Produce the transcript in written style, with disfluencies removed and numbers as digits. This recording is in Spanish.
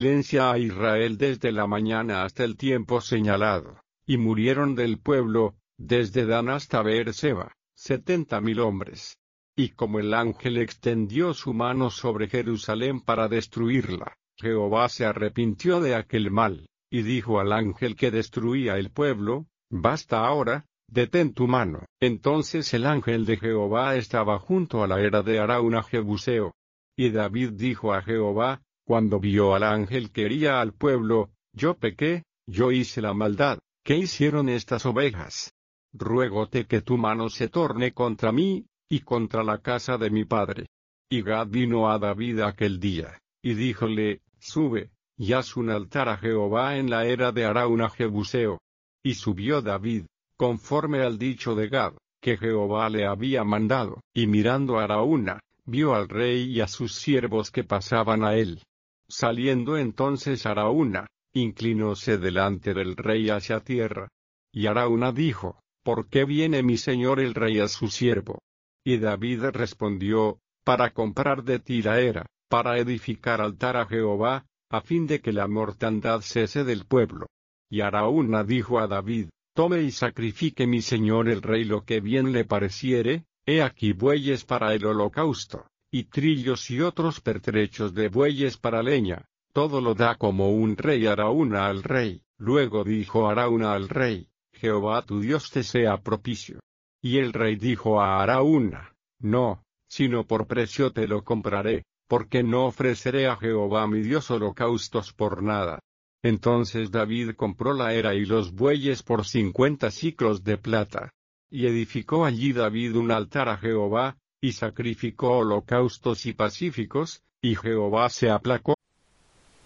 pestilencia a Israel desde la mañana hasta el tiempo señalado, y murieron del pueblo, desde Dan hasta Beerseba, 70,000 hombres. Y como el ángel extendió su mano sobre Jerusalén para destruirla, Jehová se arrepintió de aquel mal, y dijo al ángel que destruía el pueblo: basta ahora, detén tu mano. Entonces el ángel de Jehová estaba junto a la era de Arauna Jebuseo. Y David dijo a Jehová, cuando vio al ángel que hería al pueblo: yo pequé, yo hice la maldad. ¿Qué hicieron estas ovejas? Ruégote que tu mano se torne contra mí, y contra la casa de mi padre. Y Gad vino a David aquel día, y díjole: sube, y haz un altar a Jehová en la era de Arauna Jebuseo. Y subió David, conforme al dicho de Gad, que Jehová le había mandado, y mirando a Arauna, vio al rey y a sus siervos que pasaban a él. Saliendo entonces Arauna, inclinóse delante del rey hacia tierra. Y Arauna dijo: ¿por qué viene mi señor el rey a su siervo? Y David respondió: para comprar de ti la era, para edificar altar a Jehová, a fin de que la mortandad cese del pueblo. Y Arauna dijo a David: tome y sacrifique mi señor el rey lo que bien le pareciere. He aquí bueyes para el holocausto, y trillos y otros pertrechos de bueyes para leña. Todo lo da como un rey Arauna al rey. Luego dijo Arauna al rey: Jehová tu Dios te sea propicio. Y el rey dijo a Arauna: no, sino por precio te lo compraré, porque no ofreceré a Jehová mi Dios holocaustos por nada. Entonces David compró la era y los bueyes por 50 siclos de plata. Y edificó allí David un altar a Jehová, y sacrificó holocaustos y pacíficos, y Jehová se aplacó